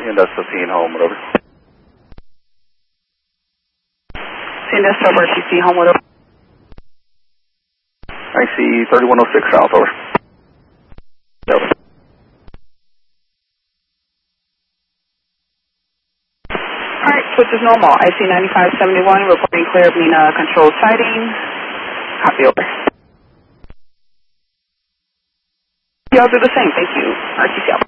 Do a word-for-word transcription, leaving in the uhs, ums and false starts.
And that's fifteen Homewood, over. Send us over to C Homewood, over. I see thirty-one oh six south, over. Over. Alright, switch is normal. I C ninety-five seventy-one, reporting clear of Nina control sighting. Copy, over. Y'all do the same, thank you. R T C out.